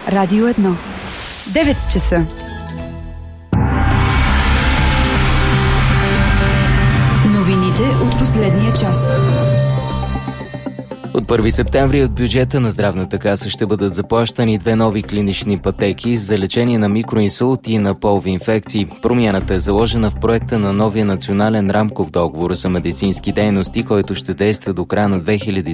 Радио 1. 9 часа. Новините от последния час. От 1 септември от бюджета на Здравната каса ще бъдат заплащани 2 нови клинични пътеки за лечение на микроинсулт и на полови инфекции. Промяната е заложена в проекта на новия национален рамков договор за медицински дейности, който ще действа до края на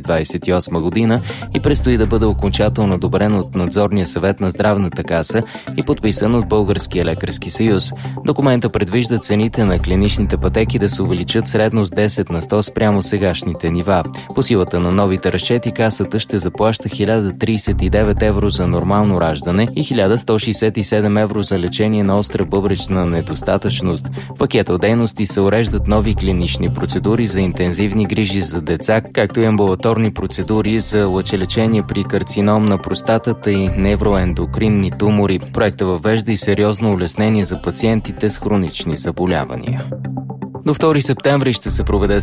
2028 година и предстои да бъде окончателно одобрен от Надзорния съвет на Здравната каса и подписан от Българския лекарски съюз. Документа предвижда цените на клиничните пътеки да се увеличат средно с 10 на 100 спрямо сегашните нива. По силата на новите разчети касата ще заплаща 1039 евро за нормално раждане и 1167 евро за лечение на остра бъбречна недостатъчност. В пакета от дейности се уреждат нови клинични процедури за интензивни грижи за деца, както и амбулаторни процедури за лъчелечение при карцином на простатата и невроендокринни тумори. Проектът въвежда и сериозно улеснение за пациентите с хронични заболявания. До 2 септември ще се проведе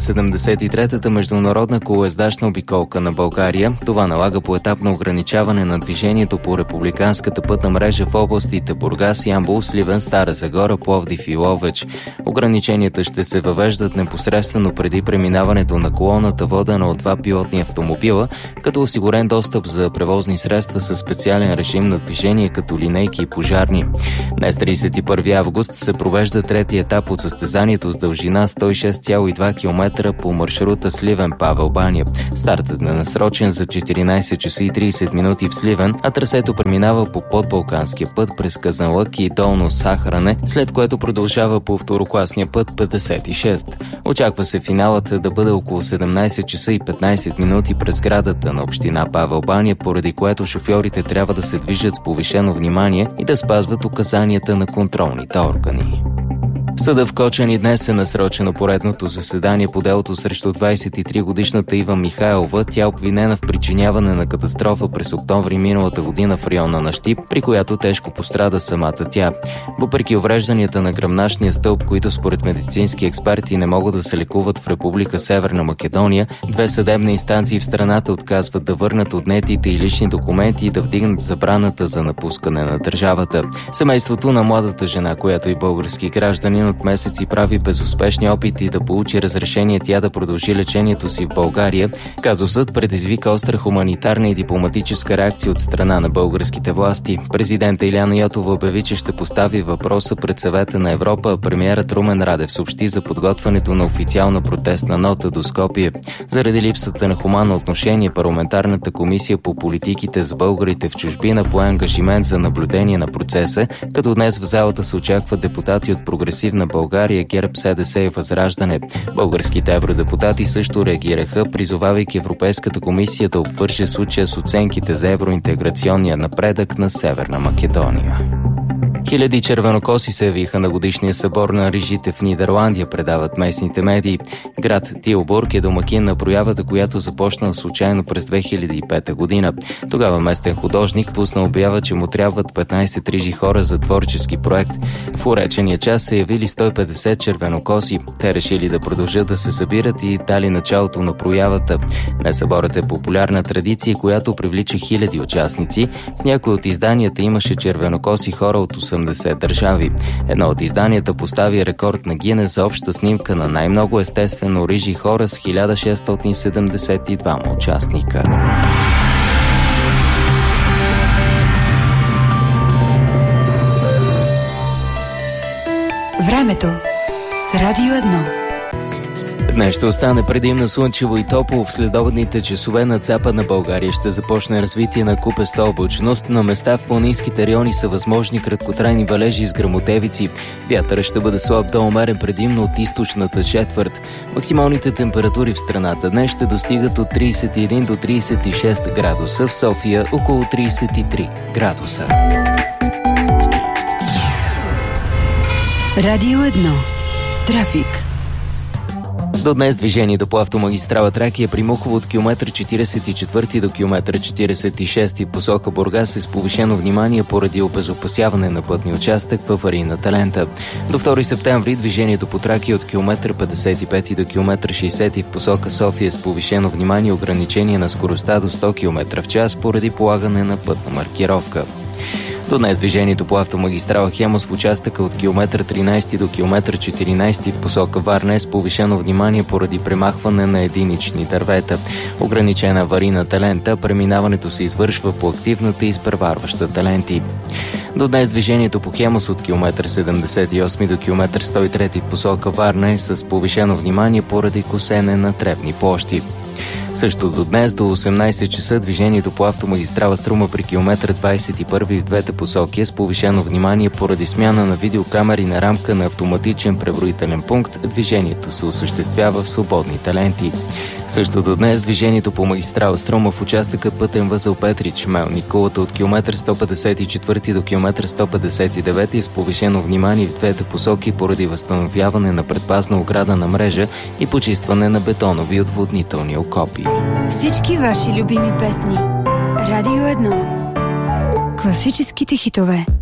73-та международна колоездачна обиколка на България. Това налага поетапно ограничаване на движението по републиканската пътна мрежа в областите Бургас, Ямбол, Сливен, Стара Загора, Пловдив и Ловеч. Ограниченията ще се въвеждат непосредствено преди преминаването на колоната, водена от 2 пилотни автомобила, като осигурен достъп за превозни средства със специален режим на движение, като линейки и пожарни. Днес, 31 август, се провежда трети етап от състезанието с дължина 106,2 км по маршрута Сливен-Павел баня. Стартът е насрочен за 14 часа и 30 минути в Сливен, а трасето преминава по подбалканския път през Казанлък и Долно Сахаране, след което продължава по второкласния път 56. Очаква се финалът да бъде около 17 часа и 15 минути през сградата на община Павел баня, поради което шофьорите трябва да се движат с повишено внимание и да спазват указанията на контролните органи. В съда в Кочани днес е насрочено поредното заседание по делото срещу 23-годишната Ива Михайлова. Тя е обвинена в причиняване на катастрофа през октомври миналата година в района на Щип, при която тежко пострада самата тя. Въпреки уврежданията на гръбначния стълб, които според медицински експерти не могат да се лекуват в Република Северна Македония, 2 съдебни инстанции в страната отказват да върнат отнетите и лични документи и да вдигнат забраната за напускане на държавата. Семейството на младата жена, която и български гражданин, от месеци прави безуспешни опити да получи разрешение тя да продължи лечението си в България. Казусът предизвика остра хуманитарна и дипломатическа реакция от страна на българските власти. Президента Илияна Йотова обяви, че ще постави въпроса пред Съвета на Европа, а премиерът Румен Радев съобщи за подготвянето на официална протестна нота до Скопие. Заради липсата на хуманно отношение, парламентарната комисия по политиките за българите в чужбина пое ангажимент за наблюдение на процеса, като днес в залата се очакват депутати от Прогресивна България, ГЕРБ, СДС и Възраждане. Българските евродепутати също реагираха, призовавайки Европейската комисия да обвърже случая с оценките за евроинтеграционния напредък на Северна Македония. Хиляди червенокоси се явиха на годишния събор на рижите в Нидерландия, предават местните медии. Град Тилбург е домакин на проявата, която започна случайно през 2005 година. Тогава местен художник пусна обява, че му трябват 15 рижи хора за творчески проект. В уречения час се явили 150 червенокоси. Те решили да продължат да се събират и дали началото на проявата. Днес съборът е популярна традиция, която привлича хиляди участници. В някои от изданията имаше червенокоси хора от 80 държави. Едно от изданията постави рекорд на Гинес за обща снимка на най-много естествено рижи хора с 1672 участника. Времето с Радио 1. Днес ще остане предимно слънчево и топло. В следобедните часове над Западна България ще започне развитие на купеста облачност. На места в планинските райони са възможни краткотрайни валежи с гръмотевици. Вятърът ще бъде слаб до умерен предимно от източната четвърт. Максималните температури в страната днес ще достигат от 31 до 36 градуса, в София около 33 градуса. Радио 1. Трафик. До днес движението по автомагистрала Тракия при Мухово от километър 44 до километър 46 в посока Бургас е с повишено внимание поради обезопасяване на пътни участък в аварийната лента. До 2 септември движението по Тракия от километър 55 до километър 60 в посока София е с повишено внимание ограничение на скоростта до 100 км в час поради полагане на пътна маркировка. До днес движението по автомагистрала Хемус в участъка от километър 13 до километър 14 в посока Варна е с повишено внимание поради премахване на единични дървета. Ограничена аварийната лента, преминаването се извършва по активната и изпреварващата ленти. До днес движението по Хемус от километър 78 до километър 103 в посока Варна е с повишено внимание поради косене на тревни площи. Също до днес до 18 часа движението по автомагистрала Струма при километър 21 в двете посоки е с повишено внимание поради смяна на видеокамери на рамка на автоматичен преброителен пункт. Движението се осъществява в свободните ленти. Също до днес движението по магистрала Струма в участъка пътен възел Петрич Мелник Кулата от километър 154 до километър 159 е с повишено внимание в двете посоки поради възстановяване на предпазна ограда на мрежа и почистване на бетонови отводнителни окопи. Всички ваши любими песни. Радио 1. Класическите хитове.